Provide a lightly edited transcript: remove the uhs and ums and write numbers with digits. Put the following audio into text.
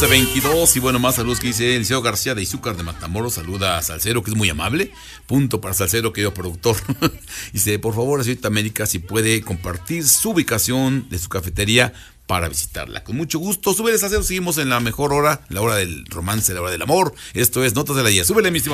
12:22. Y bueno, más saludos que dice Eliseo García de Izúcar de Matamoros. Saluda a Salcero, que es muy amable. Punto para Salcero, querido productor. Dice, por favor, la señorita América, si puede compartir su ubicación de su cafetería para visitarla. Con mucho gusto. Súbele, Salcero. Seguimos en la mejor hora, la hora del romance, la hora del amor. Esto es Notas del Ayer. Súbele, mi estimado.